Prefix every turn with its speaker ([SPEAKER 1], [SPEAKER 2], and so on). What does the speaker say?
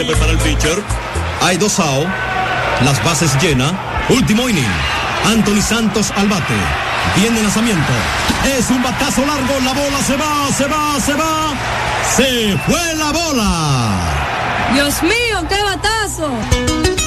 [SPEAKER 1] se prepara el pitcher. Hay 2 outs. Las bases llenas. Último inning. Anthony Santos al bate. Viene lanzamiento. Es un batazo largo. La bola se va. Se fue la bola.
[SPEAKER 2] Dios mío, qué batazo.